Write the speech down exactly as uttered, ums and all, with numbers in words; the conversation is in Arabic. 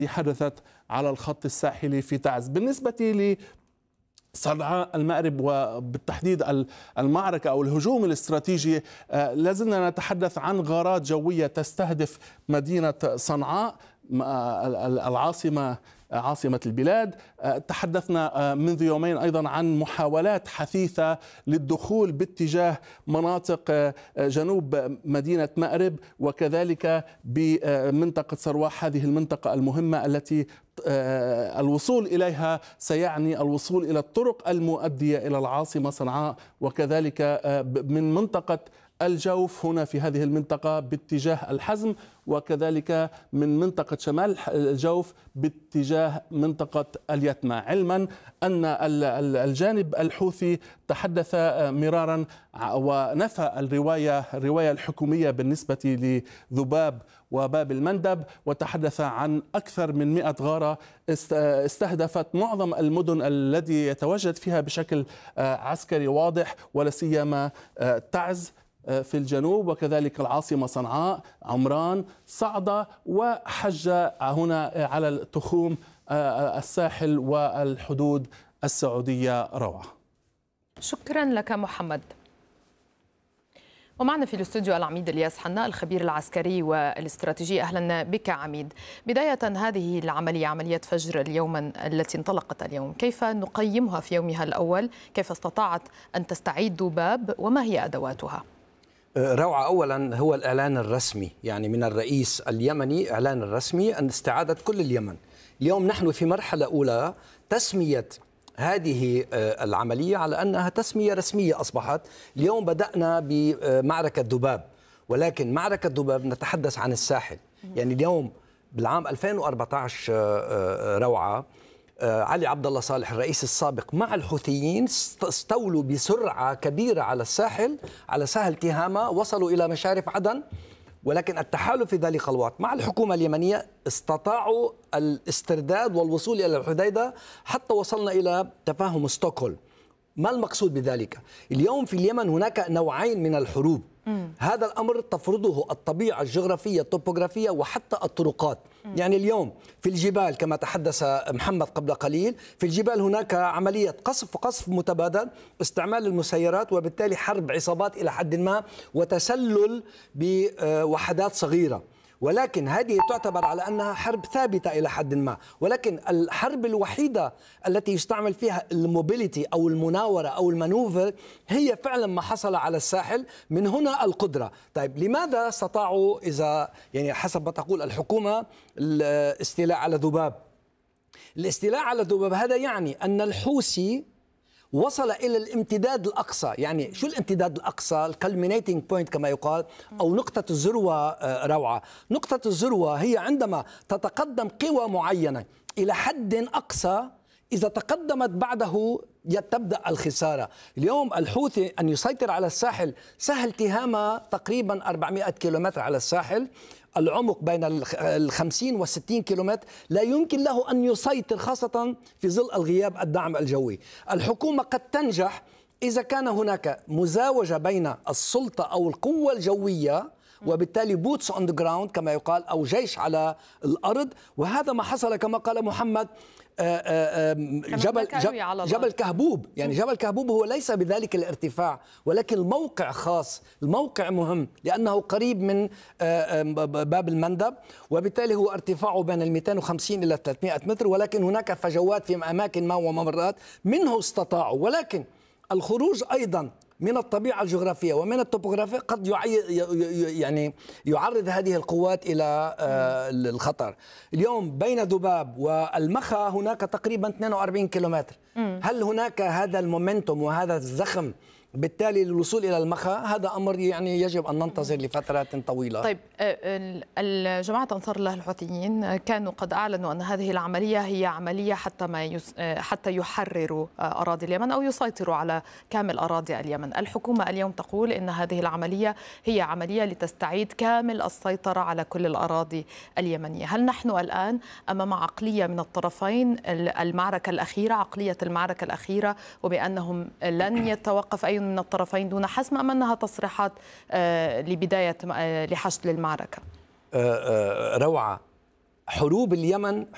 حدثت على الخط الساحلي في تعز. بالنسبة لصنعاء المأرب وبالتحديد المعركة أو الهجوم الاستراتيجي، لازلنا نتحدث عن غارات جوية تستهدف مدينة صنعاء العاصمة عاصمة البلاد. تحدثنا منذ يومين أيضا عن محاولات حثيثة للدخول باتجاه مناطق جنوب مدينة مأرب وكذلك بمنطقة صرواح، هذه المنطقة المهمة التي الوصول إليها سيعني الوصول إلى الطرق المؤدية إلى العاصمة صنعاء، وكذلك من منطقة الجوف هنا في هذه المنطقة باتجاه الحزم، وكذلك من منطقة شمال الجوف باتجاه منطقة اليتمة، علما أن الجانب الحوثي تحدث مرارا ونفى الرواية الرواية الحكومية بالنسبة لذباب وباب المندب، وتحدث عن أكثر من مئة غارة استهدفت معظم المدن التي يتواجد فيها بشكل عسكري واضح، ولا سيما تعز في الجنوب وكذلك العاصمة صنعاء، عمران، صعدة، وحجة هنا على التخوم الساحل والحدود السعودية. روعة. شكرا لك محمد. ومعنا في الاستوديو العميد الياس حناء الخبير العسكري والاستراتيجي. أهلا بك عميد. بداية، هذه العملية عملية فجر اليوم التي انطلقت اليوم، كيف نقيمها في يومها الأول؟ كيف استطاعت أن تستعيد ذباب وما هي أدواتها؟ روعة. أولا هو الإعلان الرسمي يعني من الرئيس اليمني، إعلان الرسمي أن استعادة كل اليمن. اليوم نحن في مرحلة أولى تسمية هذه العملية على أنها تسمية رسمية أصبحت. اليوم بدأنا بمعركة ذباب، ولكن معركة ذباب نتحدث عن الساحل. يعني اليوم بالعام ألفين وأربعة عشر روعة علي عبد الله صالح الرئيس السابق مع الحوثيين استولوا بسرعة كبيرة على الساحل، على ساحل تهامة، وصلوا إلى مشارف عدن، ولكن التحالف في ذلك الوقت مع الحكومة اليمنية استطاعوا الاسترداد والوصول إلى الحديدة حتى وصلنا إلى تفاهم ستوكهولم. ما المقصود بذلك؟ اليوم في اليمن هناك نوعين من الحروب. مم. هذا الأمر تفرضه الطبيعة الجغرافية الطوبوغرافية وحتى الطرقات. مم. يعني اليوم في الجبال كما تحدث محمد قبل قليل، في الجبال هناك عملية قصف وقصف متبادل، استعمال المسيرات، وبالتالي حرب عصابات إلى حد ما وتسلل بوحدات صغيرة، ولكن هذه تعتبر على أنها حرب ثابتة إلى حد ما. ولكن الحرب الوحيدة التي يستعمل فيها الموبيليتي أو المناورة أو المانوفر هي فعلا ما حصل على الساحل. من هنا القدرة. طيب لماذا استطاعوا إذا يعني حسب ما تقول الحكومة الاستيلاء على ذباب؟ الاستيلاء على ذباب هذا يعني أن الحوثي وصل إلى الامتداد الأقصى. يعني شو الامتداد الأقصى؟ الكالمينيتنج بوينت كما يقال، أو نقطة الذروة. روعة. نقطة الذروة هي عندما تتقدم قوى معينة إلى حد أقصى، إذا تقدمت بعده تبدأ الخسارة. اليوم الحوثي أن يسيطر على الساحل، سهل تهامة تقريبا أربعمئة كيلومتر على الساحل، العمق بين الخمسين والستين كيلومتر، لا يمكن له أن يسيطر خاصة في ظل الغياب الدعم الجوي. الحكومة قد تنجح إذا كان هناك مزاوجة بين السلطة أو القوة الجوية وبالتالي بوتس اون ذا جراوند كما يقال، أو جيش على الأرض. وهذا ما حصل كما قال محمد. جبل جبل كهبوب، يعني جبل كهبوب هو ليس بذلك الارتفاع، ولكن الموقع خاص، الموقع مهم لأنه قريب من باب المندب، وبالتالي هو ارتفاعه بين ال مئتين وخمسين إلى ثلاثمئة متر، ولكن هناك فجوات في أماكن ما وممرات منه استطاعوا. ولكن الخروج أيضا من الطبيعة الجغرافية ومن الطبوغرافيا قد يعني يعرض هذه القوات إلى الخطر. اليوم بين ذباب والمخا هناك تقريبا اثنين وأربعين كيلومتر. هل هناك هذا المومنتوم وهذا الزخم بالتالي للوصول إلى المخا؟ هذا أمر يعني يجب أن ننتظر لفترات طويلة. طيب، الجماعة أنصار الله الحوثيين كانوا قد أعلنوا أن هذه العملية هي عملية حتى ما يس حتى يحرروا أراضي اليمن أو يسيطروا على كامل أراضي اليمن. الحكومة اليوم تقول أن هذه العملية هي عملية لتستعيد كامل السيطرة على كل الأراضي اليمنية. هل نحن الآن أمام عقلية من الطرفين، المعركة الأخيرة، عقلية المعركة الأخيرة، وبأنهم لن يتوقف أي من الطرفين دون حسم، أم أنها تصريحات لبداية لحشد للمعركة؟ روعة. حروب اليمن